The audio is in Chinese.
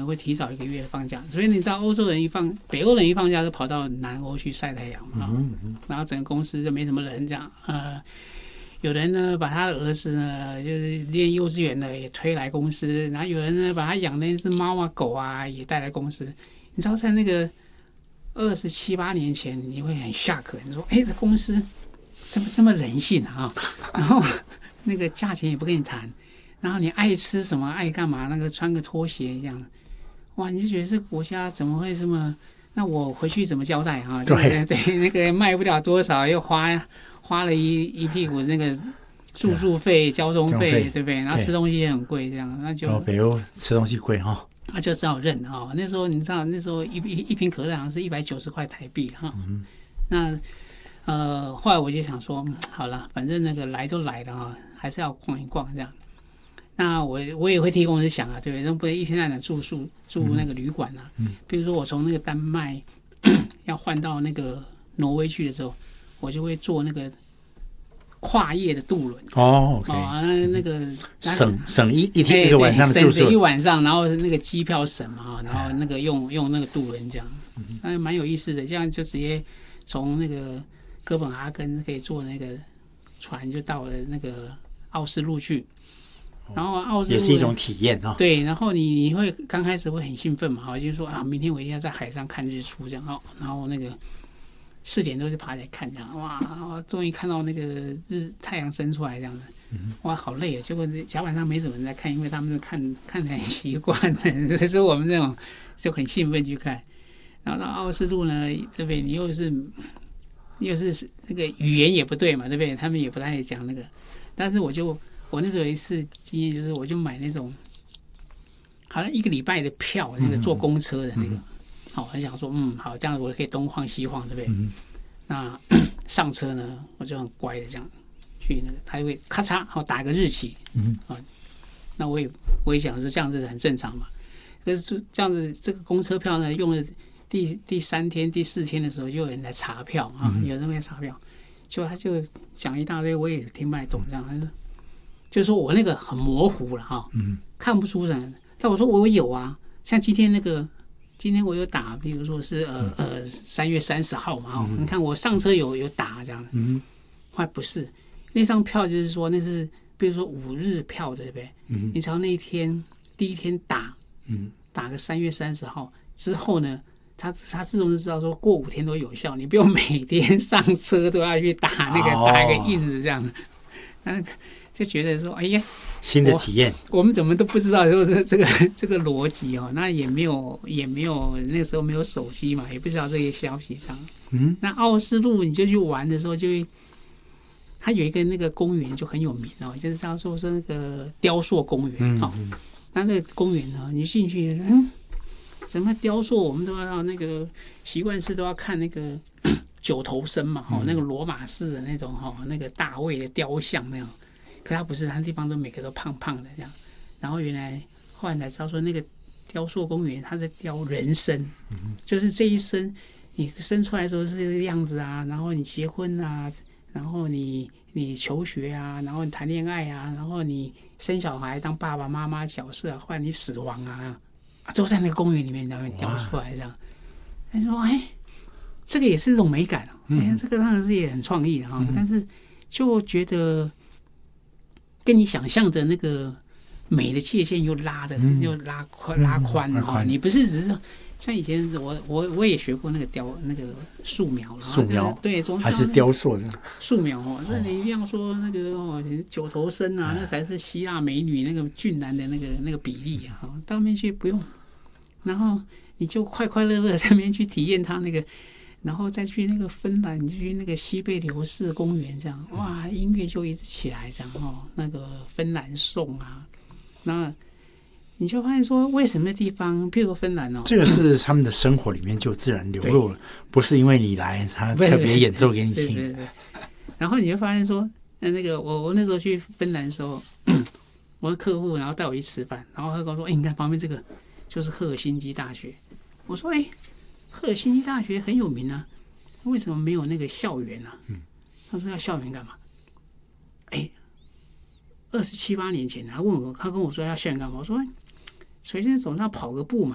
会提早1个月放假，所以你知道北欧人一放假就跑到南欧去晒太阳嘛，然后整个公司就没什么人这样，有人呢把他的儿子呢就是念幼稚园的也推来公司，然后有人呢把他养的一只猫啊狗啊也带来公司。你知道在那个27、8年前，你会很 shock， 你说这公司这么人性啊，然后那个价钱也不跟你谈，然后你爱吃什么爱干嘛，那个穿个拖鞋这样，哇，你就觉得这个国家怎么会这么？那我回去怎么交代啊？对，那个卖不了多少，又花了一屁股那个住宿费、交通费，对不对？然后吃东西也很贵，这样那就北欧吃东西贵哈， 那就只好认哈。那时候你知道，那时候一瓶可乐好像是190块台币哈。那后来我就想说，好了，反正那个来都来了哈，还是要逛一逛这样。那我也会替公司想啊，对不对？不能一天到晚住那个旅馆啊。比如说我从那个丹麦要换到那个挪威去的时候，我就会坐那个跨夜的渡轮。 OK， 那个省一天一个晚上的住宿， 省一晚上，然后那个机票省嘛，然后那个用那个渡轮这样，那蛮有意思的。这样就直接从那个哥本哈根可以坐那个船就到了那个奥斯陆去。然后奥斯陆也是一种体验啊。 对，然后你会刚开始会很兴奋嘛，就是说明天我一定要在海上看日出这样然后那个4点多就爬起来看这样，哇，终于看到那个太阳升出来这样子，哇，好累啊！结果甲板上没什么人在看，因为他们都看得很习惯了，所以我们这种就很兴奋去看。然后到奥斯陆呢，对不对？你又是那个语言也不对嘛，对不对？他们也不太讲那个，但是我那时候有一次经验，就是我就买那种好像1个礼拜的票，那个坐公车的那个，很想说，好，这样我可以东晃西晃，对不对？那上车呢，我就很乖的这样去那个，他会咔嚓，好打个日期，那我也想说这样子很正常嘛。可是这样子，这个公车票呢，用了第3天、第4天的时候，就有人来查票有人来查票，他就讲一大堆，我也听不太懂这样，他说。就是说我那个很模糊了看不出人。但我说我有啊，像今天我有打，比如说是3月30号嘛你看我上车有打这样后来不是那张票，就是说那是比如说5日票，对不对？你只要那一天第一天打个3月30号之后呢，他自动就知道说过5天都有效，你不用每天上车都要去打打一个印子这样。就觉得说，哎呀， 新的体验， 我们怎么都不知道就是这个逻辑那也没有那个时候没有手机嘛，也不知道这些消息上。那奥斯陆你就去玩的时候，它有一个那个公园就很有名就是叫做是那个雕塑公园那个公园呢，你进去怎么雕塑，我们都要那个习惯是都要看那个九头身嘛那个罗马式的那种那个大卫的雕像那样。可他不是，他地方都每个都胖胖的这样。然后后来才知道说，那个雕塑公园它是雕人生，就是这一生你生出来的时候是这个样子啊，然后你结婚啊，然后你求学啊，然后你谈恋爱啊，然后你生小孩当爸爸妈妈角色啊，后来你死亡啊，都在那个公园里面雕出来这样。他说：“这个也是一种美感这个当然是也很创意的但是就觉得。”跟你想象的那个美的界限又拉宽你不是只是像以前我也学过那个那个素描，对， 还是雕塑的素描所以你一定要说那个九头身啊，那才是希腊美女那个俊男的那个比例到那边去不用，然后你就快快乐乐在那边去体验它那个。然后再去那个芬兰，你就去那个西贝流士公园，这样哇，音乐就一直起来，这样那个芬兰颂啊，那你就发现说，为什么地方，譬如芬兰这个是他们的生活里面就自然流露了，不是因为你来，他特别演奏给你听。 对。然后你就发现说，那个我那时候去芬兰的时候，我的客户然后带我去吃饭，然后他跟我说，你看旁边这个就是赫尔辛基大学，我说赫尔辛基大学很有名啊，为什么没有那个校园啊？他说要校园干嘛？27、8年前他跟我说要校园干嘛？我说随便走那跑个步嘛，